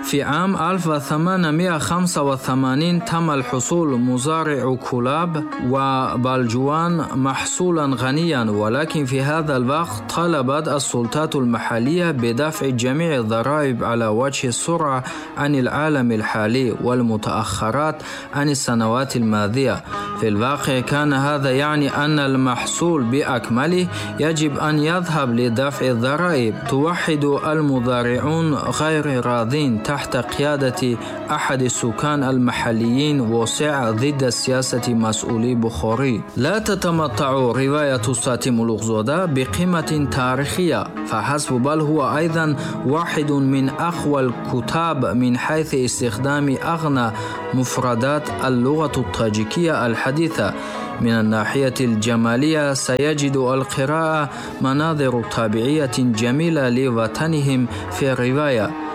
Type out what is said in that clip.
في عام 1885 تم الحصول مزارع كلاب وبلجوان محصولا غنيا، ولكن في هذا الوقت طلبت السلطات المحلية بدفع جميع الضرائب على وجه السرعة عن العالم الحالي والمتأخرات عن السنوات الماضية. في الواقع كان هذا يعني أن المحصول بأكمله يجب أن يذهب لدفع الضرائب. توحد المزارعون غير راضين تحت قيادة أحد السكان المحليين وسع ضد سياسة مسؤولي بخاري. لا تتمتع رواية ساتي ملوغزاده بقيمة تاريخية فحسب، بل هو أيضا واحد من أقوى الكتاب من حيث استخدام أغنى مفردات اللغة الطاجيكية الحديثة. من الناحية الجمالية سيجد القراءة مناظر طبيعية جميلة لوطنهم في الرواية.